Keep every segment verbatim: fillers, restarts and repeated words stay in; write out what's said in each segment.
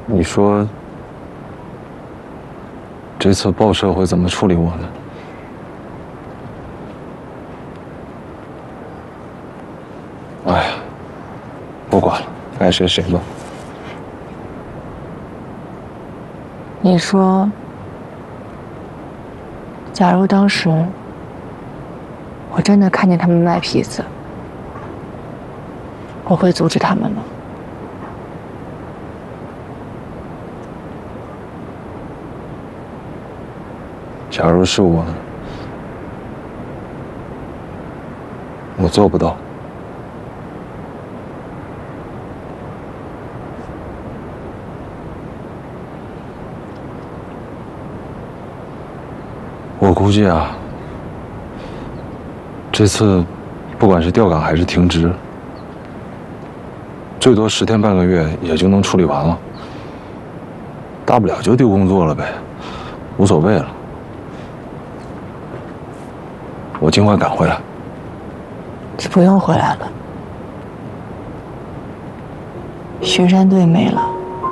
你说这次报社会怎么处理我呢？哎呀，不管了，爱谁谁吧。 你说，假如当时我真的看见他们卖皮子，我会阻止他们吗？ 假如是我，我做不到。我估计啊，这次不管是调岗还是停职，最多十天半个月也就能处理完了，大不了就丢工作了呗，无所谓了。我尽快赶回来。 你不用回来了，巡山队没了，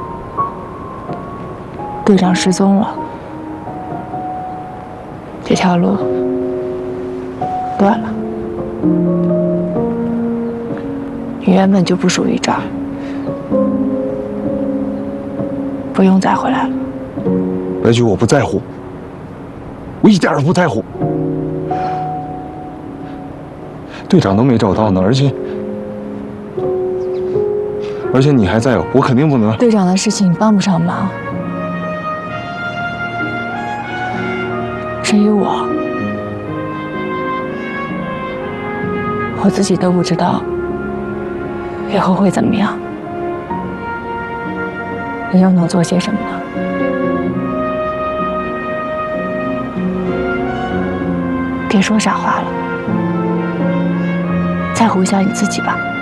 队长失踪了。这条路断了，你原本就不属于这儿，不用再回来了。 白菊，我不在乎，我一点都不在乎。队长都没找到呢，而且而且你还在，我肯定不能。 队长的事情你帮不上忙。至于我，我自己都不知道以后会怎么样。你又能做些什么呢？别说傻话了，在乎一下你自己吧。